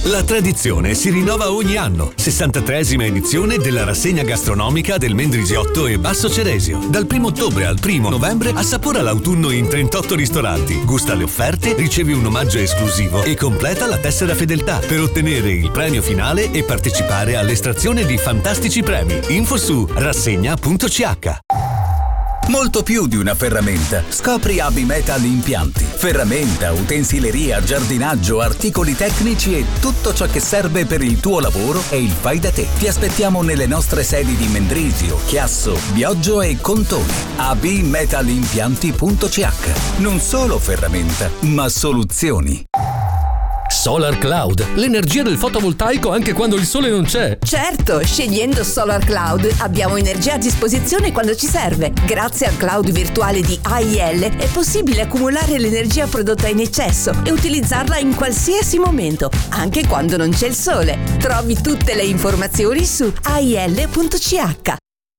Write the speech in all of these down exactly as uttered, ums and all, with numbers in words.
La tradizione si rinnova ogni anno. sessantatreesima edizione della rassegna gastronomica del Mendrisiotto e Basso Ceresio. Dal primo ottobre al primo novembre assapora l'autunno in trentotto ristoranti. Gusta le offerte, ricevi un omaggio esclusivo e completa la tessera fedeltà per ottenere il premio finale e partecipare all'estrazione di fantastici premi. Info su rassegna punto c h. Molto più di una ferramenta. Scopri A B Metal Impianti. Ferramenta, utensileria, giardinaggio, articoli tecnici e tutto ciò che serve per il tuo lavoro e il fai da te. Ti aspettiamo nelle nostre sedi di Mendrisio, Chiasso, Bioggio e Contone. A B Metal Impianti punto c h. Non solo ferramenta, ma soluzioni. Solar Cloud, l'energia del fotovoltaico anche quando il sole non c'è. Certo, scegliendo Solar Cloud abbiamo energia a disposizione quando ci serve. Grazie al cloud virtuale di A I L è possibile accumulare l'energia prodotta in eccesso e utilizzarla in qualsiasi momento, anche quando non c'è il sole. Trovi tutte le informazioni su A I L punto c h.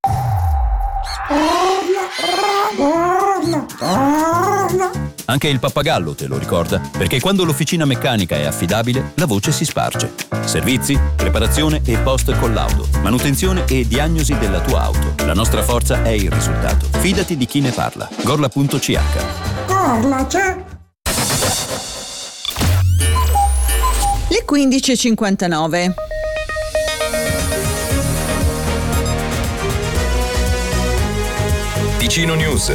Anche il pappagallo te lo ricorda, perché quando l'officina meccanica è affidabile, la voce si sparge. Servizi, preparazione e post collaudo, manutenzione e diagnosi della tua auto. La nostra forza è il risultato. Fidati di chi ne parla. Gorla punto c h. Gorla c'è. Le quindici e cinquantanove. Ticino News.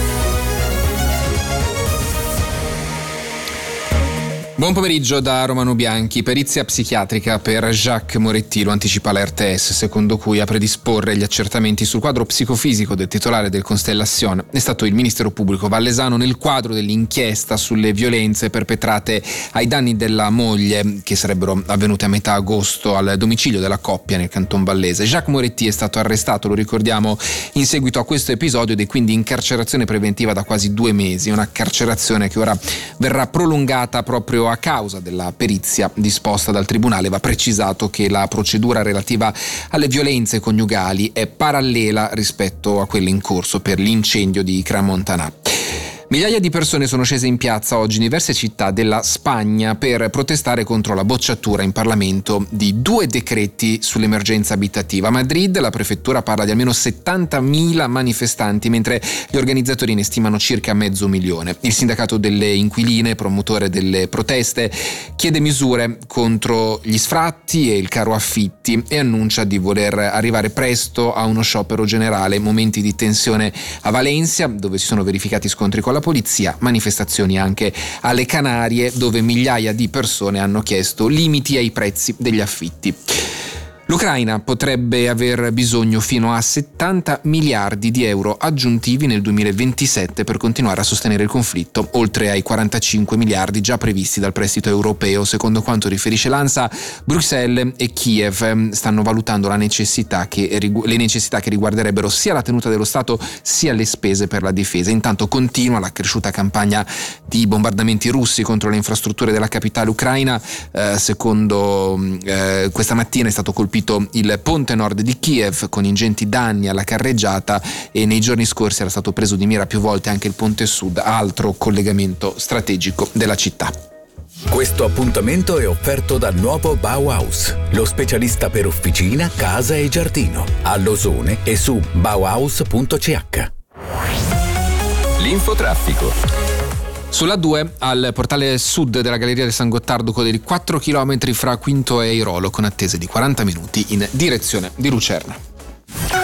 Buon pomeriggio da Romano Bianchi. Perizia psichiatrica per Jacques Moretti, lo anticipa l'R T S, secondo cui a predisporre gli accertamenti sul quadro psicofisico del titolare del Constellation è stato il Ministero Pubblico Vallesano nel quadro dell'inchiesta sulle violenze perpetrate ai danni della moglie, che sarebbero avvenute a metà agosto al domicilio della coppia nel Canton Vallese. Jacques Moretti è stato arrestato, lo ricordiamo, in seguito a questo episodio ed è quindi in carcerazione preventiva da quasi due mesi, una carcerazione che ora verrà prolungata proprio a causa della perizia disposta dal Tribunale. Va precisato che la procedura relativa alle violenze coniugali è parallela rispetto a quella in corso per l'incendio di Crans-Montana. Migliaia di persone sono scese in piazza oggi in diverse città della Spagna per protestare contro la bocciatura in Parlamento di due decreti sull'emergenza abitativa. A Madrid la prefettura parla di almeno settantamila manifestanti, mentre gli organizzatori ne stimano circa mezzo milione. Il sindacato delle inquiline, promotore delle proteste, chiede misure contro gli sfratti e il caro affitti e annuncia di voler arrivare presto a uno sciopero generale. Momenti di tensione a Valencia, dove si sono verificati scontri con la polizia, manifestazioni anche alle Canarie, dove migliaia di persone hanno chiesto limiti ai prezzi degli affitti. L'Ucraina potrebbe aver bisogno fino a settanta miliardi di euro aggiuntivi nel duemilaventisette per continuare a sostenere il conflitto, oltre ai quarantacinque miliardi già previsti dal prestito europeo. Secondo quanto riferisce l'ANSA, Bruxelles e Kiev stanno valutando la necessità che, le necessità che riguarderebbero sia la tenuta dello Stato sia le spese per la difesa. Intanto continua la cresciuta campagna di bombardamenti russi contro le infrastrutture della capitale ucraina. Eh, secondo eh, questa mattina è stato colpito il ponte nord di Kiev con ingenti danni alla carreggiata e nei giorni scorsi era stato preso di mira più volte anche il ponte sud, altro collegamento strategico della città. Questo appuntamento è offerto dal nuovo Bauhaus, lo specialista per officina, casa e giardino, a Losone e su bauhaus punto c h. L'infotraffico. Sulla due, al portale sud della Galleria del San Gottardo, code di quattro chilometri fra Quinto e Airolo, con attese di quaranta minuti in direzione di Lucerna.